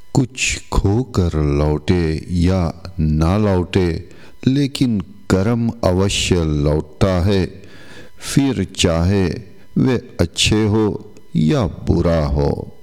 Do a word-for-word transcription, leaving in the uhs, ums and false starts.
कुछ खोकर लौटे या ना लौटे, लेकिन कर्म अवश्य लौटता है, फिर चाहे वे अच्छे हो या बुरा हो।